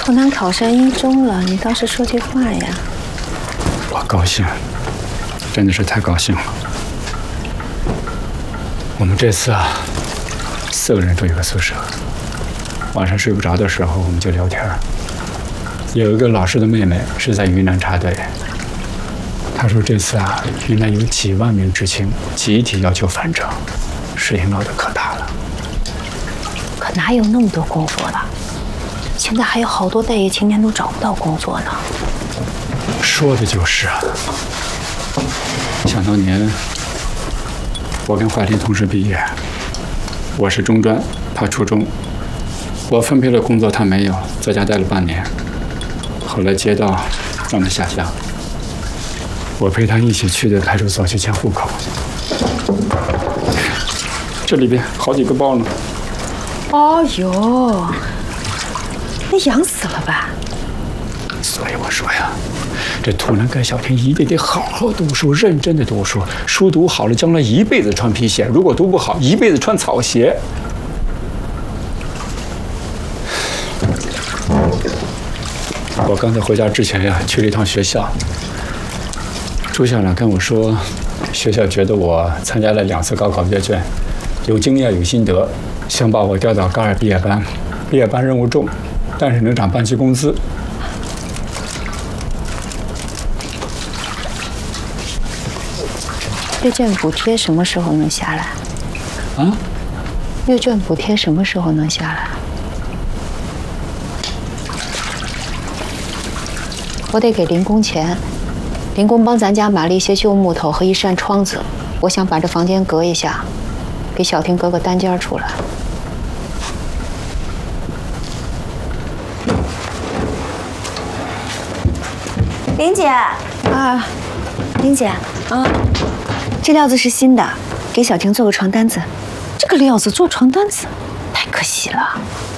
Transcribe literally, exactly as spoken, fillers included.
图南考上一中了，你倒是说句话呀！ 我高兴，真的是太高兴了。我们这次啊，四个人住一个宿舍，晚上睡不着的时候，我们就聊天。有一个老师的妹妹是在云南插队，她说这次啊，云南有几万名知青集体要求返征，事情闹得可大了。 可哪有那么多工作了？现在还有好多待业青年都找不到工作呢。 说的就是啊。想当年，我跟怀林同时毕业，我是中专，他初中，我分配了工作，他没有，在家待了半年。后来街道让他下乡，我陪他一起去的派出所去迁户口。这里边好几个包呢。 哦呦，那痒死了吧？ 所以我说呀，这图南跟小天一定得好好读书，认真的读书，书读好了，将来一辈子穿皮鞋；如果读不好，一辈子穿草鞋。我刚才回家之前呀，去了一趟学校。朱校长跟我说，学校觉得我参加了两次高考阅卷，有经验有心得，想把我调到高二毕业班。毕业班任务重，但是能涨班级工资。 阅卷补贴什么时候能下来？ 啊？ 阅卷补贴什么时候能下来？我得给林工钱，林工帮咱家买了一些旧木头和一扇窗子，我想把这房间隔一下，给小婷隔个单间出来。 林姐啊， 林姐啊， 这料子是新的，给小婷做个床单子。 这个料子做床单子，太可惜了。